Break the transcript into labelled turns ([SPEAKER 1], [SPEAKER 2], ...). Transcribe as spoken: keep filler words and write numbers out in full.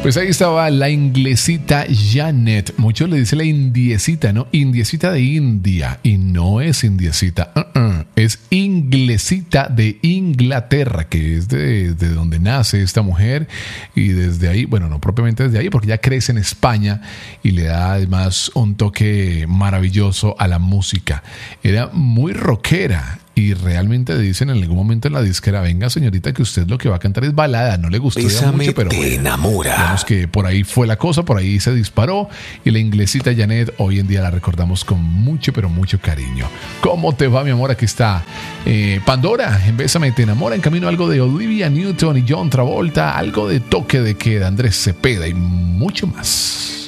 [SPEAKER 1] Pues ahí estaba la inglesita Janet. Muchos le dicen la indiecita, ¿no? Indiecita de India. Y no es indiecita. Uh-uh. Es inglesita de Inglaterra, que es de, de donde nace esta mujer. Y desde ahí, bueno, no propiamente desde ahí, porque ella crece en España y le da además un toque maravilloso a la música. Era muy rockera. Y realmente dicen en algún momento en la disquera, venga señorita, que usted lo que va a cantar es balada. No le gustó ya mucho, pero
[SPEAKER 2] te
[SPEAKER 1] bueno,
[SPEAKER 2] enamora.
[SPEAKER 1] Digamos que por ahí fue la cosa, por ahí se disparó. Y la inglesita Janet hoy en día la recordamos con mucho, pero mucho cariño. ¿Cómo te va, mi amor? Aquí está eh, Pandora, en Bésame te enamora. En camino algo de Olivia Newton y John Travolta, algo de Toque de Queda, Andrés Cepeda y mucho más.